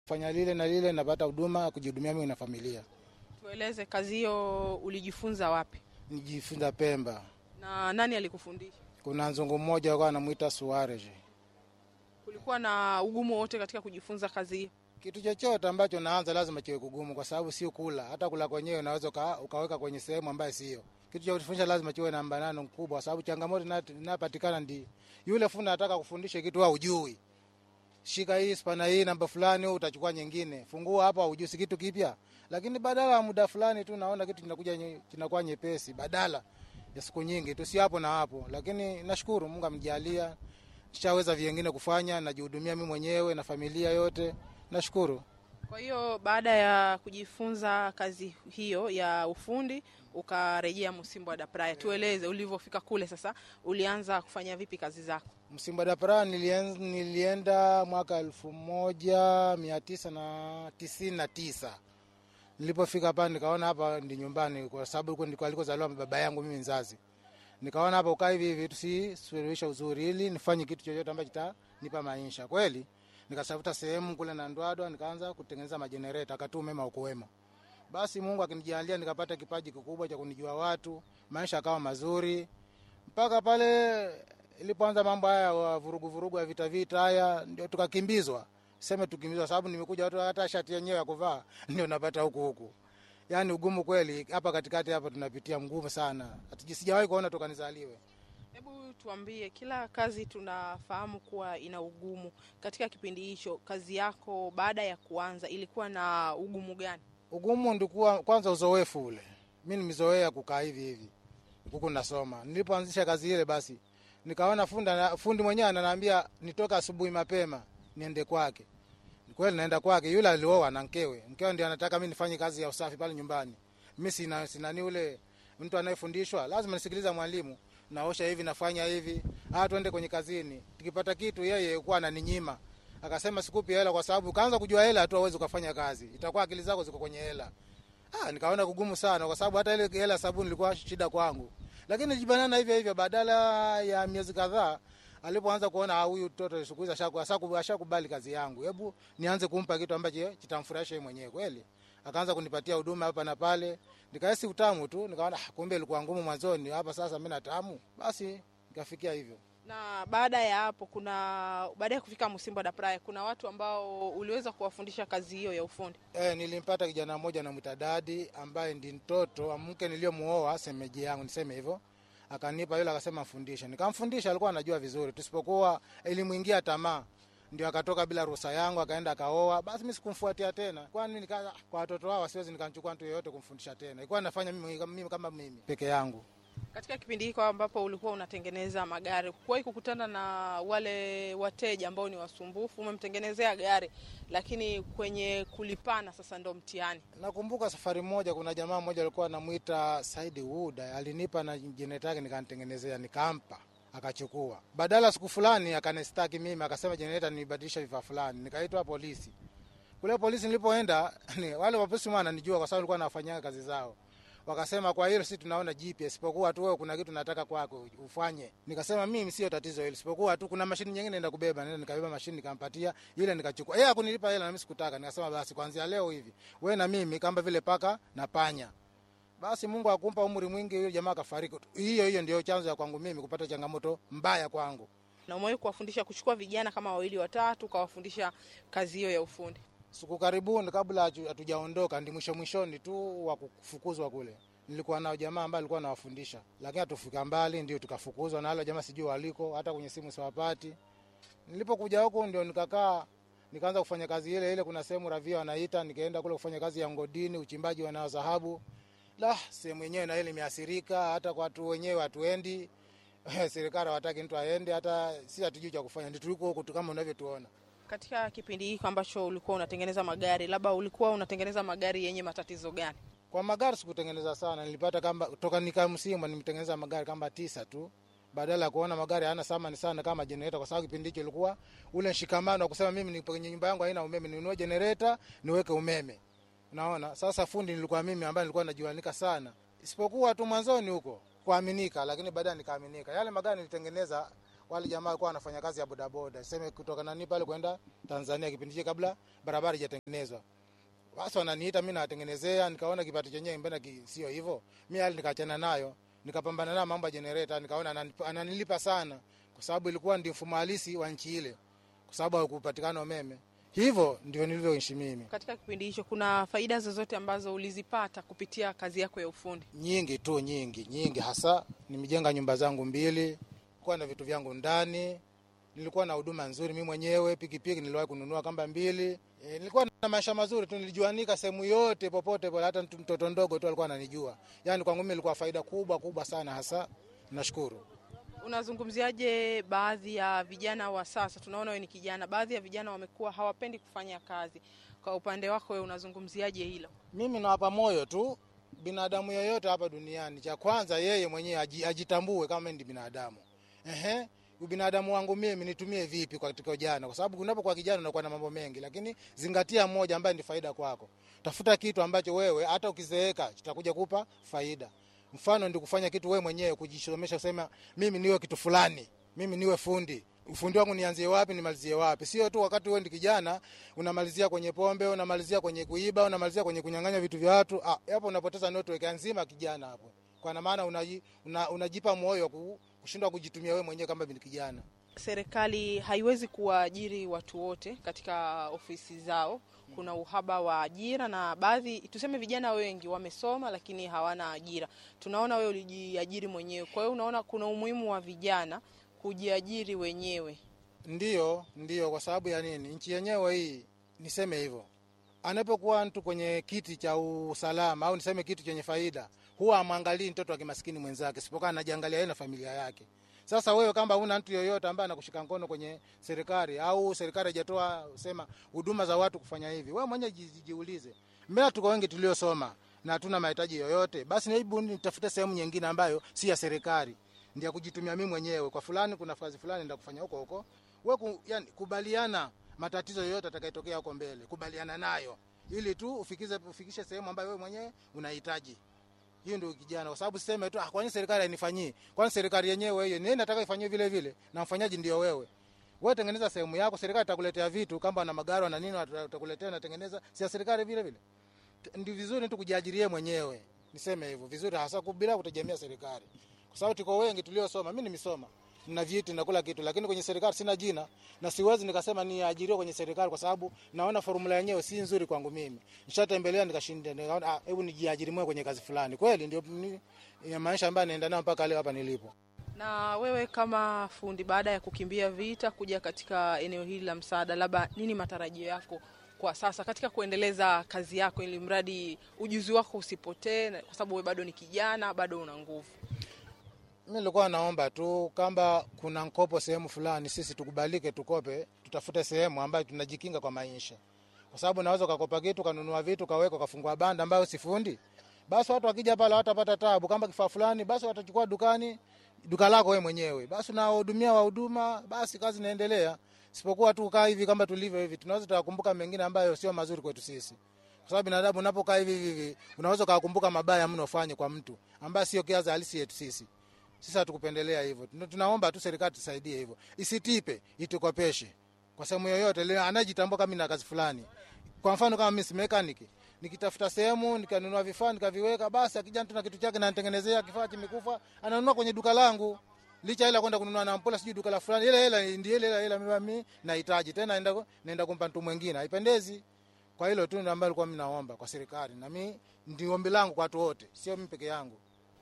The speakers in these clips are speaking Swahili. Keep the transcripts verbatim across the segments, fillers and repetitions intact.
Fanya lile na lile, napata huduma kujihudumia mimi na familia. Tueleze, kazi hiyo ulijifunza wapi? Nijifunza Pemba. Na nani alikufundisha? Kuna nzungu mmoja alikuwa anamuita Suarez. Kulikuwa na ugumu wote katika kujifunza kazi hiyo? Kitu chochote ambacho naanza lazima kiwe kugumu, kwa sababu sio kula. Hata kula kwenyewe unaweza ukaweka kwenye sehemu ambayo sio. Kitu cha kufundisha lazima kiwe na mbanano mkubwa, kwa sababu changamoto inapatikana ndi yule fundi anataka kufundisha kitu au hujui. Shika hii spana hii namba fulani, utachukua nyingine. Fungua hapa, hujui kitu kipya. Lakini badala ya muda fulani tu naona kitu kinakuja kinakuwa nyepesi, badala ya siku nyingi tu, si hapo na hapo. Lakini nashukuru Mungu amjalia, nishaweza vingine kufanya, najihudumia mimi mwenyewe na familia yote. Nashukuru. Kwa hiyo baada ya kujifunza kazi hiyo ya ufundi ukarejea Msimbo da Praia. Tueleze ulivyofika kule sasa, ulianza kufanya vipi kazi zako? Msimbo da Praia nilienda, nilienda mwaka elfu moja mia tisa tisini na tisa. Nilipofika hapa nikaona hapa ndi nyumbani, kwa sababu ndiko alikozaliwa baba yangu mimi mzazi. Nikaona hapa ukai hivi vitu si suluhisha uzuri, ili nifanye kitu chochote ambacho kitanipa maisha. Kweli nikasafuta sehemu kule na Ndwadwa, nikaanza kutengeneza majenereta, akatu umeme ukuwemo. Basi Mungu akinijalia nikapata kipaji kikubwa cha kunijua watu, maisha yakawa mazuri. Mpaka pale ilipoanza mambo haya vurugu vurugu ya vita vita haya, ndio tukakimbizwa. Sema tukimbizwa sababu nimekuja watu hata shati yenyewe ya kuvaa ndio napata huku huku. Yaani ugumu kweli hapa katikati hapa tunapitia mgumu sana. Sijawahi kuona toka nizaliwe. Hebu tuambie, kila kazi tunafahamu kuwa ina ugumu. Katika kipindi hicho kazi yako baada ya kuanza ilikuwa na ugumu gani? Ugumu ndikuwa kwanza uzoefu ule. Mimi nimezoea kukaa hivi hivi. Huko nasoma. Nilipoanzisha kazi ile basi nikaona fundi fundi mwenyewe ananiambia nitoka asubuhi mapema niende kwake. Kweli naenda kwake, yule alioa na mkewe. Mkewe ndiye anataka mimi nifanye kazi ya usafi pale nyumbani. Mimi sina sina ni ule mtu anayefundishwa, lazima nisikiliza mwalimu. Naosha hivi, nafanya hivi. Ah, twende kwenye kazini. Tukipata kitu yeye alikuwa ananinyima. Akasema sikupi hela kwa sababu kaanza kujua hela tu hauwezi kufanya kazi. Itakuwa akili zako ziko kwenye hela. Ah, nikaona kugumu sana kwa sababu hata ile hela sabuni ilikuwa shida kwangu. Lakini nijibanana hivyo hivyo, badala ya miezi kadhaa alipoanza kuona huyu mtoto siku hizo ashaku ashakubali kazi yangu. Hebu nianze kumpa kitu ambacho kitamfurahisha yeye mwenyewe kweli. Akaanza kunipatia huduma hapa na pale. Nikahisi utamu tu, nikaona kumbe ilikuwa ngumu mwanzoni, hapa sasa mimi natamu. Basi nikafikia hivyo. Na baada ya hapo kuna baada ya kufika Msimbo da Praia kuna watu ambao uliweza kuwafundisha kazi hiyo ya ufundi? Eh, nilimpata kijana mmoja na mtadadi ambaye ndi mtoto wa mke niliyomuoa semeji yangu, niseme hivyo. Akanipa yule akasema mfundishe. Nikamfundisha, alikuwa anajua vizuri. Tusipokuwa elimuingia tamaa, ndio akatoka bila ruhusa yangu akaenda akaoa. Basi mimi sikumfuatia tena. Kwani nika kwa watoto wao siwezi nikamchukua mtu yeyote kumfundisha tena. Ilikuwa nafanya mimi, mimi kama mimi peke yangu. Katika kipindi hiko ambapo ulikuwa unatengeneza magari, kuwahi kukutana na wale wateja ambao ni wasumbufu, umemtengenezea gari lakini kwenye kulipana sasa ndo mtihani? Nakumbuka safari moja kuna jamaa mmoja alikuwa anamuita Saidi Wood, alinipa na generator yake nikanitengenezea, nikampa akachukua. Badala siku fulani akanistaki mimi, akasema generator nibadilisha vifaa fulani. Nikaitwa polisi. Kule polisi nilipoenda wale wapolisi wananijua kwa sababu nilikuwa nafanyia kazi zao. Wakasema kwa hilo sisi tunaona G P S, sipokuwa tu wewe kuna kitu nataka kwako ufanye. Nikasema mimi sio tatizo hilo, sipokuwa tu kuna mashini nyingine naenda kubeba, nenda nikabeba mashini nikampatia, ile nikachukua. Yeye hakunilipa hela na mimi sikutaka. Nikasema basi kuanzia leo hivi wewe na mimi kama vile paka na panya. Basi Mungu akumpa umri mwingi, yule jamaa kafariki. Hiyo hiyo ndio chanzo ya kwangu mimi kupata changamoto mbaya kwangu. Na umewahi kuwafundisha kuchukua vijana kama wawili watatu kawafundisha kazi hiyo ya ufundi? Siku karibuni kabla hatujaondoka ndi mwisho mwishoni tu wa kufukuzwa kule. Nilikuwa nao jamaa ambaye alikuwa anawafundisha. Lakini atufika mbali ndio tukafukuzwa na wale jamaa sijui waliko, hata kwenye simu siwapati. Nilipokuja huko ndio nikakaa nikaanza kufanya kazi ile ile, kuna sehemu ravia wanaita, nikaenda kule kufanya kazi ya ngodini, uchimbaji wa dhahabu. La, sehemu yenyewe na ile imeathirika, hata kwa watu wenyewe hatuendi. Serikali hawataki mtu aende, hata si hatujui cha kufanya. Ndio tuliko huko kama unavyotuona. Katika kipindi hiki ambacho ulikuwa unatengeneza magari, labda ulikuwa unatengeneza magari yenye matatizo gani? Kwa magari sikutengeneza sana, nilipata kama toka nika Msimbo nimtengeneza magari kama tisa tu. Badala ya kuona magari hana thamani sana kama generator, kwa sababu kipindi hicho ilikuwa ule shikamano wa kusema mimi nipo kwenye nyumba yangu haina umeme, ninunue generator niweke umeme. Unaona? Sasa fundi nilikuwa mimi ambaye nilikuwa najiwanika sana. Isipokuwa tu mwanzoni huko kuaminika, lakini baadaye nikaaminika. Yale magari nilitengeneza wale jamaa walikuwa wanafanya kazi ya bodaboda, sema kutoka nani pale kwenda Tanzania kipindi kile kabla barabara haijatengenezwa. Basi wananiita mimi nawatengenezea, nikaona kipato chenyewe mbona sio hivyo. Mimi hali nikaachana nayo, nikapambana na mambo ya generator, nikaona ananilipa sana kwa sababu ilikuwa ndio mfumo halisi wa nchi ile, kwa sababu hakupatikana umeme. Hivyo ndio nilivyoishi mimi. Katika kipindi hicho kuna faida zozote ambazo ulizipata kupitia kazi yako ya ufundi? Nyingi tu, nyingi, nyingi hasa. Nimejenga nyumba zangu mbili, kwa na vitu vyangu ndani. Nilikuwa na huduma nzuri mimi mwenyewe, pikipiki niliwahi kununua kamba mbili. E, nilikuwa na maisha mazuri tu, nilijuanika sehemu yote popote pale, hata mtoto ndogo tu alikuwa ananijua. Yaani kwangu mimi ilikuwa faida kubwa kubwa sana hasa. Nashukuru. Unazungumziaje baadhi ya vijana wa sasa? Tunaona wewe ni kijana, baadhi ya vijana wamekuwa hawapendi kufanya kazi. Kwa upande wako wewe unazungumziaje hilo? Mimi nawapa moyo tu binadamu yoyote hapa duniani. Cha kwanza yeye mwenyewe ajitambue kama ni binadamu. Ehe, ubinadamu wangu mimi nitumie vipi kwa katika ujana? Kwa sababu unapokuwa kijana unakuwa na mambo mengi, lakini zingatia moja ambaye ni faida kwako. Tafuta kitu ambacho wewe hata ukizeeka kitakuja kupa faida. Mfano ndio kufanya kitu wewe mwenyewe, kujisomesha, kusema mimi niwe kitu fulani, mimi niwe fundi. Ufundi wangu nianzie wapi nimalizie wapi? Sio tu wakati wewe ndi kijana unamalizia kwenye pombe, unamalizia kwenye kuiba, unamalizia kwenye kunyang'anya vitu vya watu. Ah, hapo unapoteza network nzima kijana hapo. Kwa maana unaji, una, unajipa moyo kushindwa kujitumia wewe mwenyewe kama binti kijana. Serikali haiwezi kuwaajiri watu wote katika ofisi zao. Kuna uhaba wa ajira na baadhi, tuseme vijana wengi wamesoma lakini hawana ajira. Tunaona wewe ulijiajiri mwenyewe. Kwa hiyo unaona kuna umuhimu wa vijana kujiajiri wenyewe. Ndiyo, ndiyo kwa sababu ya nini? Nchi yenyewe hii, niseme hivyo. Anapokuwa mtu kwenye kiti cha usalama au niseme kitu chenye faida, huwa amwangalii mtoto wa kimaskini mwenzake, sipokuwa anajiangalia yeye na familia yake. Sasa wewe kama huna mtu yoyote ambaye anakushika mkono kwenye serikali au serikali haijatoa sema huduma za watu kufanya hivi, wewe mwenyewe jiulize. Mbona tuko wengi tuliosoma na hatuna mahitaji yoyote? Basi hebu nitafute sehemu nyingine ambayo si ya serikali, ndio kujitumia mimi mwenyewe. Kwa fulani kuna kazi fulani ndio kufanya huko huko. Wewe ku, yani kubaliana matatizo yoyote atakayotokea huko mbele, kubaliana nayo ili tu ufikize ufikishe sehemu ambayo wewe mwenyewe unahitaji. Hiyo ndio kijana, kwa sababu siseme tu ah, kwa nini serikali hainifanyii? Kwa nini serikali yenyewe hiyo nini nataka ifanywe vile vile na mfanyaji ndio wewe? Wewe tengeneza sehemu yako, serikali itakuletea vitu kama na magari na nini watakuletea na tengeneza, si serikali vile vile. Ndio vizuri tu kujiajirie mwenyewe. Niseme hivyo, vizuri hasa bila kutegemea serikali. Kwa sababu tuko wengi tuliosoma, mimi nimesoma, nina vyeti na kula kitu, lakini kwenye serikali sina jina na siwezi nikasema ni ajiriwa kwenye serikali kwa sababu naona formula yenyewe si nzuri kwangu mimi. Nishatembelea nikashinda, nikaona ah, hebu nijiajiri mwenyewe kwenye kazi fulani. Kweli ndio ya maisha ambayo naenda nayo mpaka leo hapa nilipo. Na wewe kama fundi, baada ya kukimbia vita kuja katika eneo hili la msaada, labda nini matarajio yako kwa sasa katika kuendeleza kazi yako ili mradi ujuzi wako usipotee, kwa sababu wewe bado ni kijana, bado una nguvu? Mimi nilikuwa naomba tu kama kuna mkopo sehemu fulani sisi tukubalike tukope, tutafute sehemu ambayo tunajikinga kwa maisha. Kwa sababu naweza kukopa kitu, kanunua vitu, kaweka, kafungua banda ambayo si fundi. Basi watu wakija pale watapata taabu. Kama kifaa fulani basi watachukua dukani, duka lako wewe mwenyewe. Basi unahudumia wahuduma, basi kazi inaendelea. Sipokuwa tu kaa hivi kama tulivyo hivi, tunaweza tukakumbuka mengine ambayo sio mazuri kwetu sisi. Kwa sababu binadamu unapokaa hivi hivi, unaweza kukumbuka mabaya mno ufanye kwa mtu ambaye sio kiaza halisi yetu sisi. Sisi hatukupendelea hivyo. Tunaomba tu serikali tusaidie hivyo. Isitipe, itukopeshe. Kwa sababu yoyote leo anajitambua kama na kazi fulani. Kwa mfano kama mimi si mechanic, nikitafuta sehemu nikanunua vifaa nikaviweka, basi akija mtu na kitu chake na nitengenezea kifaa kimekufa, ananunua kwenye duka langu. Licha hela kwenda kununua na mpola sijui duka la fulani, ile hela ndiye ile hela hela mimi nahitaji tena naenda naenda kumpa mtu mwingine. Haipendezi. Kwa hilo tu ndio ambalo nilikuwa mimi naomba kwa serikali. Na mimi ndio ombi langu kwa watu wote, sio mimi peke yangu.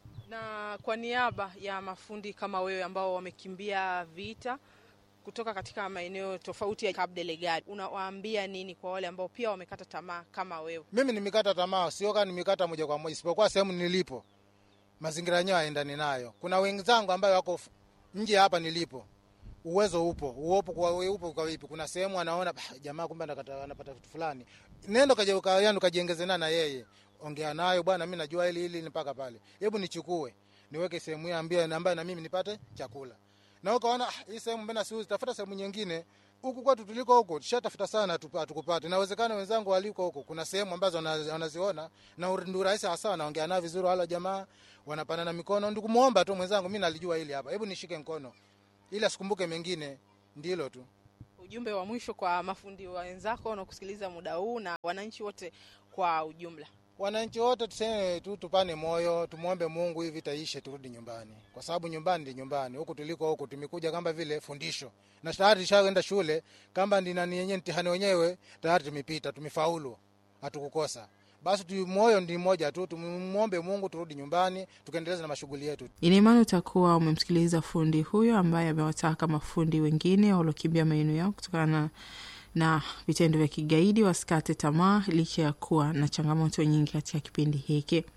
Na kwa niaba ya mafundi kama wewe ambao wamekimbia vita kutoka katika maeneo tofauti ya Cabo Delgado, unawaambia nini kwa wale ambao pia wamekata tamaa kama wewe? Mimi nimekata tamaa, sio kama nimekata moja kwa moja, isipokuwa sehemu nilipo mazingira yenyewe yaendani nayo. Kuna wenzangu ambao wako nje hapa nilipo. Uwezo upo, uopo kwa wewe upo kwa vipi? Kuna sehemu anaona jamaa kumbe anapata vitu fulani. Nenda kaje ukayano kajiongezena na yeye. Ongea nayo bwana, mimi najua hili hili mpaka pale. Hebu nichukue, niweke sehemu hiyo ambayo ambayo na mimi nipate chakula. Na ukaona hii sehemu mbona siuzi, tafuta sehemu nyingine. Huku kwetu tuliko huko, tushatafuta sana tukupate. Inawezekana wenzangu waliko huko, kuna sehemu ambazo wanaziona na ndio rahisi hasa, wanaongea nao vizuri, wala jamaa wanapana na mikono. Ndio kumuomba tu mwenzangu, mimi nalijua hili hapa. Hebu nishike mkono. ila sikumbuke mengine, ndilo tu. Ujumbe wa mwisho kwa mafundi wenzako wanaokusikiliza muda huu na wananchi wote kwa ujumla? Wananchi wote tuseme tu tupane moyo, tumuombe Mungu hivi taishe turudi nyumbani. Kwa sababu nyumbani ndi nyumbani. Huku tuliko huku tumekuja kama vile fundisho. Na tayari tushaenda shule kama ndi nani yenyewe mtihani wenyewe tayari tumepita, tumefaulu. Hatukukosa. Basi tu moyo ndi mmoja tu, tumuombe Mungu turudi nyumbani, tukaendeleza na mashughuli yetu. Ina imani utakuwa umemsikiliza fundi huyo ambaye amewataka mafundi wengine waliokimbia maeneo yao kutokana na vitendo vya kigaidi wasikate tamaa licha ya kuwa na changamoto nyingi katika kipindi hiki.